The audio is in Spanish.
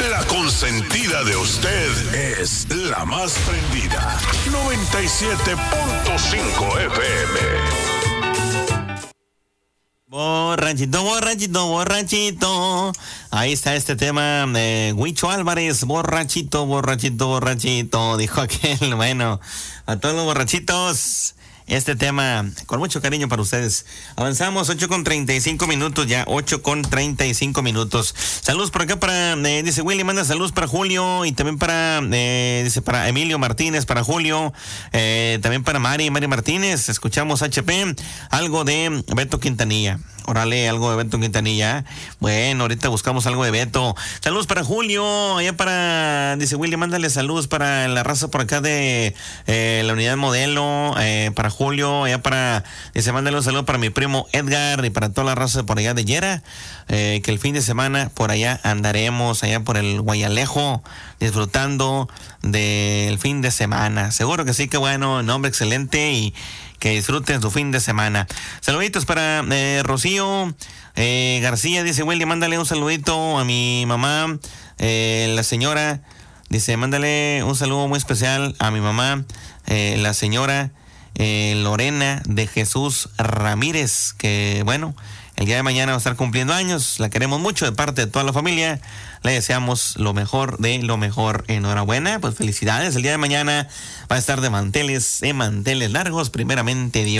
La consentida de usted es la más prendida. 97.5 FM. Borrachito, borrachito, borrachito. Ahí está este tema de Huicho Álvarez. Borrachito, borrachito, borrachito. Dijo aquel, bueno, a todos los borrachitos. Este tema con mucho cariño para ustedes. Avanzamos 8:35 ya, 8:35. Saludos por acá para, dice Willy, manda saludos para Julio y también para, dice para Emilio Martínez, para Julio, también para Mari Martínez. Escuchamos HP, algo de Beto Quintanilla. Órale, algo de Beto Quintanilla. Bueno, ahorita buscamos algo de Beto. Saludos para Julio, allá para, dice Willy, mándale saludos para la raza por acá de la unidad modelo, para Julio, allá para, dice, mándale un saludo para mi primo Edgar y para toda la raza por allá de Yera, que el fin de semana por allá andaremos, allá por el Guayalejo, disfrutando del fin de semana. Seguro que sí, que bueno, nombre excelente y que disfruten su fin de semana. Saluditos para Rocío García, dice Willy, mándale un saludito a mi mamá, la señora, dice, mándale un saludo muy especial a mi mamá, la señora Lorena de Jesús Ramírez, que bueno, el día de mañana va a estar cumpliendo años. La queremos mucho de parte de toda la familia. Le deseamos lo mejor de lo mejor. Enhorabuena, pues felicidades. El día de mañana va a estar de manteles largos, primeramente Dios.